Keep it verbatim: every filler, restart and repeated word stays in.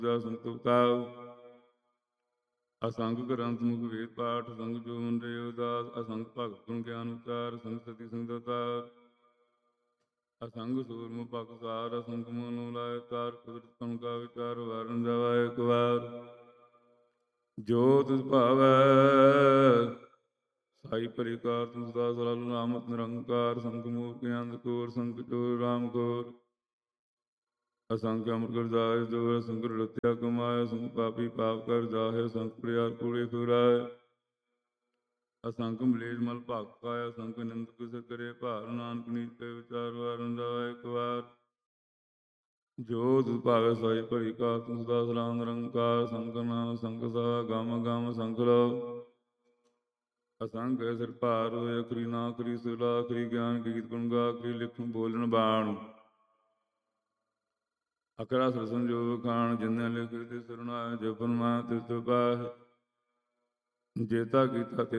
ਦਾ ਸੰਤੁਪਤਾਉ ਅਸੰਗ ਗ੍ਰੰਥ ਮੁਖ ਵੇਦ ਪਾਠ ਸੰਗ ਜੋ ਮੰਦੇ ਉਦਾਸ ਅਸੰਗ ਭਗਤ ਗੁਣ ਗਿਆਨ ਉਚਾਰ ਸੰਗ ਸਤੀ ਸੰਗਤਾਰ ਅਸੰਗ ਸੂਰਮ ਪਕਸਾਰ ਅਸੰਗ ਮਨੁ ਲਾਇ ਤਾਰ ਕੁਦਰਤ ਕਮ ਕਾ ਵਿਚਾਰ ਵਰਨ ਜਾਵਾ ਇੱਕ ਵਾਰ ਜੋ ਤਿਸ ਭਾਵੈ ਸਾਈ ਪਰਿਕਾਰ ਤੁਮ ਸਦਾ ਸਲਾਲੁ ਨਾਮਤ ਨਿਰੰਕਾਰ ਸੰਗ ਮੂਰਤਿ ਅੰਧ ਕੋਰ ਸੰਗ ਚੋਰ ਰਾਮ ਕੋਰ ਅਸੰਖ ਅਮਰ ਕਰ ਜਾਏ ਜੋ ਅਸੰਖ ਰਤਿਆ ਕਮਾਏ ਅਸੰਖ ਪਾਪੀ ਪਾਪ ਕਰ ਜਾਏ ਅਸੰਖ ਪ੍ਰਿਆਰ ਕੂੜੇ ਸੁਰਾਏ ਅਸੰਖ ਮਲੇਜ ਮਲ ਭਾਗ ਕਾਇਆ ਅਸੰਖ ਨਿੰਦ ਕਿਸ ਕਰੇ ਭਾਰ ਨਾਨਕ ਨੀਚ ਤੇ ਵਿਚਾਰ ਵਾਰਨ ਜਾਏ ਇੱਕ ਵਾਰ ਜੋ ਤਿਸ ਭਾਵੇ ਸਾਈ ਭਰੀ ਕਾ ਤੁਮ ਸਦਾ ਸਲਾਮ ਨਿਰੰਕਾਰ ਸੰਖ ਨਾਮ ਸੰਖ ਸਾ ਗਮ ਗਮ ਸੰਖ ਲੋ ਅਸੰਖ ਸਿਰ ਭਾਰ ਹੋਏ ਅਖਰੀ ਨਾ ਅਖਰੀ ਸੁਲਾ ਅਖਰੀ ਗਿਆਨ ਗੀਤ ਗੁਣ ਗਾ ਅਖਰੀ ਲਿਖਣ ਬੋਲਣ ਬਾਣ ਅਕਰਾ ਸਰ ਸੰਜੋਗ ਖਾਨ ਜਿਨ੍ਹਾਂ ਲਿਖ ਤੇ ਸਰਨਾਏ ਜਪਨ ਮਾ ਤਿਸ ਪਾਹ ਜੇਤਾ ਕੀਤਾ ਤੇ